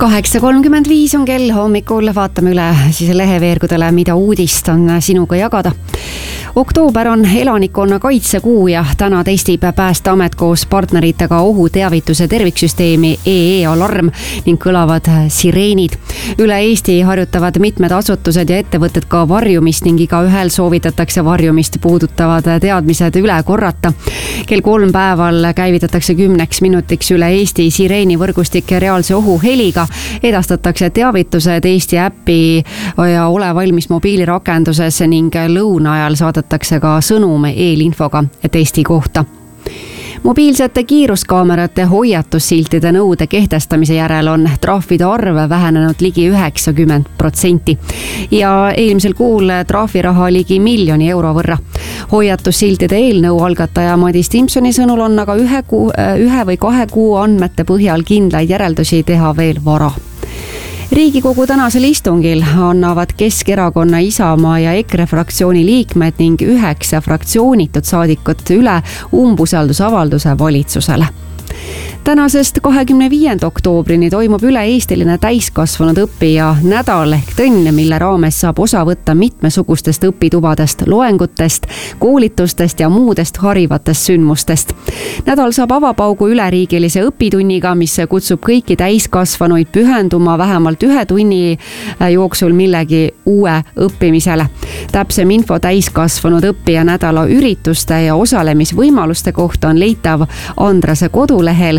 8:35 on kell hommikul, vaatame üle siis leheveergudele, mida uudist on sinuga jagada. Oktoober on elanikkonna kaitsekuu ja täna testib Päästeamet koos partneritega ohuteavituse terviksüsteemi EE Alarm ning kõlavad sireenid. Üle Eesti harjutavad mitmed asutused ja ettevõtted ka varjumist ning igaühel soovitatakse varjumist puudutavad teadmised üle korrata. Kell 3 päeval käivitatakse 10 minutiks üle Eesti sireenivõrgustik reaalse ohu heliga. Edastatakse teavitused Eesti äppi ja ole valmis mobiilirakenduses ning lõuna ajal saadetakse ka sõnum eelinfoga testi kohta. Mobiilsete kiiruskaamerate hoiatussiltide nõude kehtestamise järel on trahvide arv vähenenud ligi 90% ja eelmisel kuul trahviraha ligi 1 miljoni euro võrra. Hoiatussiltide eelnõu algataja Madis Timpsoni sõnul on aga 1 või 2 kuu andmete põhjal kindlaid järeldusi teha veel vara. Riigikogu tänasel istungil annavad Keskerakonna, Isamaa ja EKRE fraktsiooni liikmed ning 9 fraktsioonitud saadikut üle umbusaldusavalduse valitsusele. Tänasest 25. oktoobrini toimub üle-eestiline täiskasvanud õppija nädal ehk tõnn, mille raames saab osa võtta mitmesugustest õpitubadest, loengutest, koolitustest ja muudest harivatest sündmustest. Nädal saab avapaugu üleriigilise õpitunniga, mis kutsub kõiki täiskasvanuid pühenduma vähemalt 1 tunni jooksul millegi uue õppimisele. Täpsem info täiskasvanud õppija nädala ürituste ja osalemisvõimaluste kohta on leitav Andrase kodulehel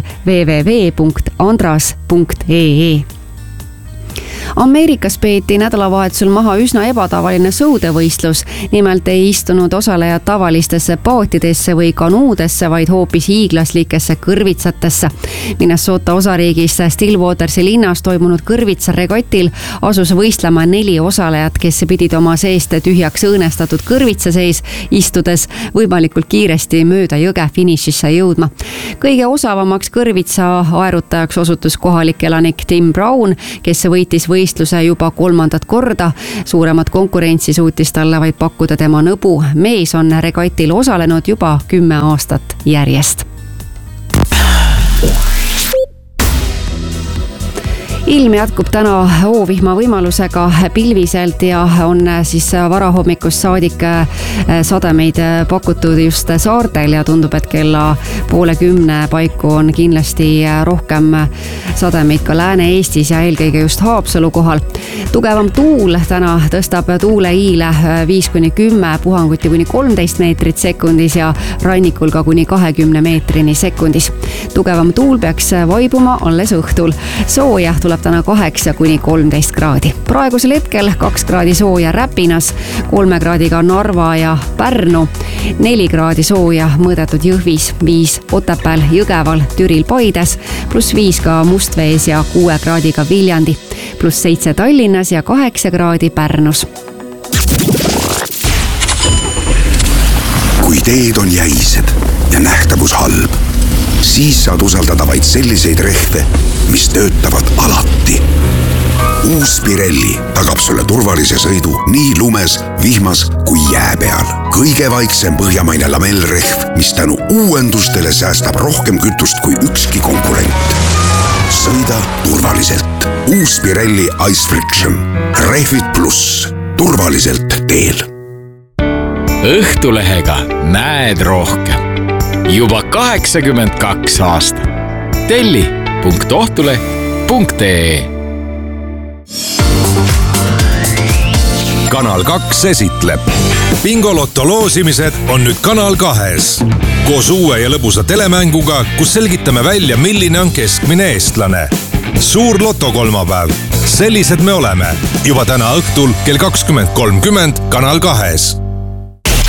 www.andras.ee. Ameerikas peeti nädalavahetusel maha üsna ebatavaline sõudevõistlus. Nimelt ei istunud osalejad tavalistesse paatidesse või kanuudesse, vaid hoopis hiiglaslikesse kõrvitsatesse. Minnesota osariigis Stillwatersi linnas toimunud kõrvitsaregatil asus võistlema 4 osalejat, kes pidid oma seest tühjaks õõnestatud kõrvitsa sees istudes võimalikult kiiresti mööda jõge finišisse jõudma. Kõige osavamaks kõrvitsa aerutajaks osutus kohalik elanik Tim Brown, kes võitis võistluse juba 3. korda. Suuremat konkurentsi suutis talle vaid pakkuda tema nõbu. Mees on regatil osalenud juba 10 aastat järjest. Ilm jätkub täna oovihma võimalusega pilviselt ja on siis varahommikust saadik sademeid pakutud just saartel ja tundub, et kella 9:30 paiku on kindlasti rohkem sademeid ka Lääne-Eestis ja eelkõige just Haapsalu kohal. Tugevam tuul täna tõstab tuuleiile 5-10, puhanguti kuni 13 meetrit sekundis ja rannikul ka kuni 20 meetrini sekundis. Tugevam tuul peaks vaibuma alles õhtul. Sooja tuleb täna 8-13 kraadi. Praegusel hetkel 2 kraadi sooja Räpinas, 3 kraadiga Narva ja Pärnu, 4 kraadi sooja mõõdetud Jõhvis, 5 Otepääl, Jõgeval, Türil, Paides, +5 ka Mustvees ja 6 kraadiga Viljandi, +7 Tallinnas ja 8 kraadi Pärnus. Kui teed on jäised ja nähtavus halb, siis saad usaldada vaid selliseid rehve, mis töötavad alati. Uus Pirelli tagab sulle turvalise sõidu nii lumes, vihmas kui jää peal. Kõige vaiksem põhjamaine lamellrehv, mis tänu uuendustele säästab rohkem kütust kui ükski konkurent. Sõida turvaliselt. Uus Pirelli Ice Friction. Rehvid pluss. Turvaliselt teel. Õhtulehega näed rohkem. Juba 82 aastat. telli.ohtuleh.ee. Kanal 2 esitleb. Bingolotto loosimised on nüüd Kanal 2-s. Koos uue ja lõbusa telemänguga, kus selgitame välja, milline on keskmine eestlane. Suur lotokolmapäev. Sellised me oleme. Juba täna õhtul kell 20.30 Kanal 2-s.